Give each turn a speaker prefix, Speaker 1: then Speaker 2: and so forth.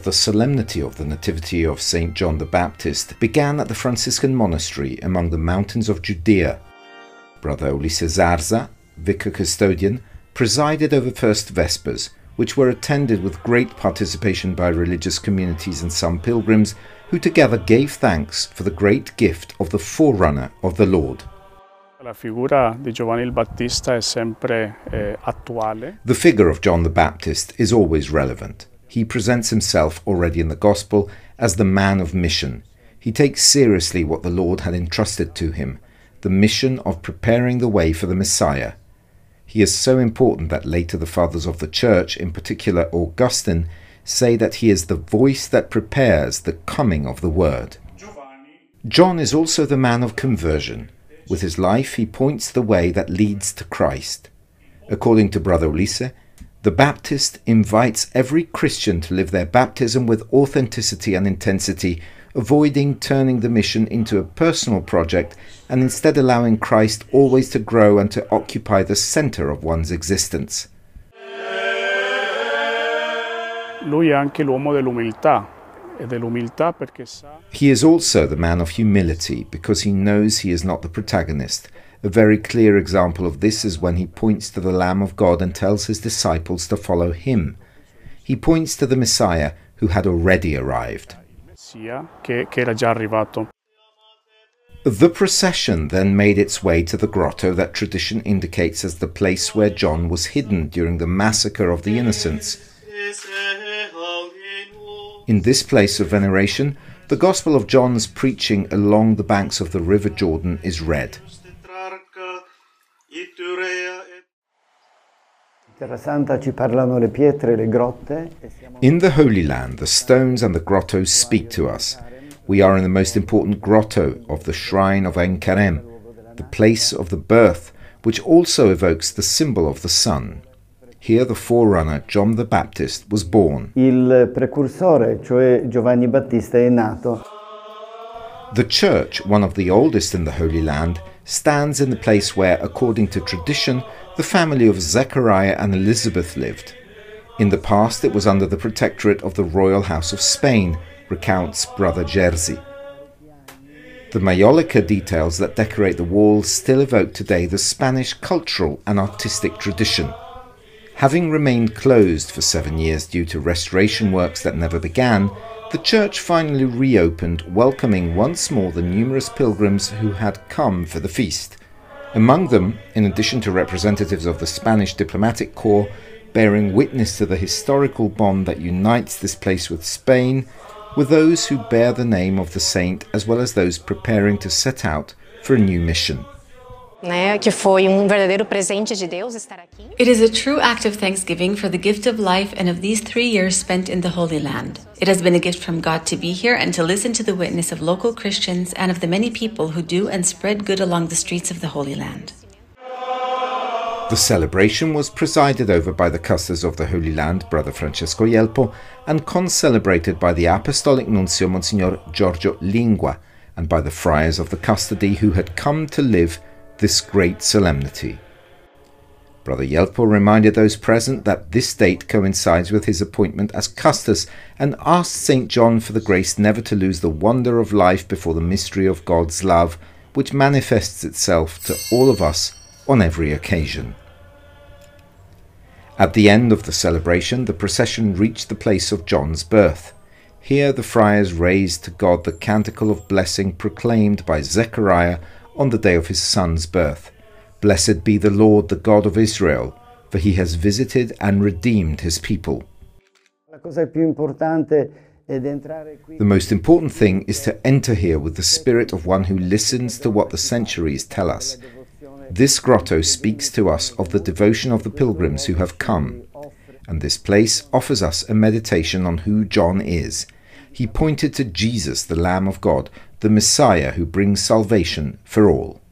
Speaker 1: the solemnity of the Nativity of St. John the Baptist began at the Franciscan monastery among the mountains of Judea. Brother Ulises Zarza, vicar custodian, presided over First Vespers, which were attended with great participation by religious communities and some pilgrims, who together gave thanks for the great gift of the forerunner of the Lord.
Speaker 2: La figura di Giovanni il Battista è sempre attuale.
Speaker 1: The figure of John the Baptist is always relevant. He presents himself already in the Gospel as the man of mission. He takes seriously what the Lord had entrusted to him, the mission of preparing the way for the Messiah. He is so important that later the fathers of the Church, in particular Augustine, say that he is the voice that prepares the coming of the Word. John is also the man of conversion. With his life he points the way that leads to Christ. According to Brother Ulisse, the Baptist invites every Christian to live their baptism with authenticity and intensity, avoiding turning the mission into a personal project and instead allowing Christ always to grow and to occupy the center of one's existence.
Speaker 2: Lui è anche l'uomo dell'umiltà.
Speaker 1: He is also the man of humility, because he knows he is not the protagonist. A very clear example of this is when he points to the Lamb of God and tells his disciples to follow him. He points to the Messiah who had already arrived. The procession then made its way to the grotto that tradition indicates as the place where John was hidden during the massacre of the innocents. In this place of veneration, the Gospel of John's preaching along the banks of the River Jordan is read. In the Holy Land, the stones and the grottos speak to us. We are in the most important grotto of the shrine of Ein Karem, the place of the birth, which also evokes the symbol of the sun. Here the forerunner, John the Baptist, was born.
Speaker 3: Il precursore, cioè Giovanni Battista, è nato.
Speaker 1: The church, one of the oldest in the Holy Land, stands in the place where, according to tradition, the family of Zechariah and Elizabeth lived. In the past it was under the protectorate of the royal house of Spain, recounts Brother Jerzy. The Maiolica details that decorate the walls still evoke today the Spanish cultural and artistic tradition. Having remained closed for 7 years due to restoration works that never began, the church finally reopened, welcoming once more the numerous pilgrims who had come for the feast. Among them, in addition to representatives of the Spanish diplomatic corps, bearing witness to the historical bond that unites this place with Spain, were those who bear the name of the saint as well as those preparing to set out for a new mission.
Speaker 4: It
Speaker 5: is a true act of thanksgiving for the gift of life and of these 3 years spent in the Holy Land. It has been a gift from God to be here and to listen to the witness of local Christians and of the many people who do and spread good along the streets of the Holy Land.
Speaker 1: The celebration was presided over by the custars of the Holy Land, Brother Francesco Yelpo, and concelebrated by the Apostolic Nuncio Monsignor Giorgio Lingua, and by the friars of the custody who had come to live this great solemnity. Brother Yelpo reminded those present that this date coincides with his appointment as custos and asked St. John for the grace never to lose the wonder of life before the mystery of God's love, which manifests itself to all of us on every occasion. At the end of the celebration, the procession reached the place of John's birth. Here the friars raised to God the canticle of blessing proclaimed by Zechariah on the day of his son's birth. Blessed be the Lord, the God of Israel, for he has visited and redeemed his people. The most important thing is to enter here with the spirit of one who listens to what the centuries tell us. This grotto speaks to us of the devotion of the pilgrims who have come, and this place offers us a meditation on who John is. He pointed to Jesus, the Lamb of God, the Messiah who brings salvation for all.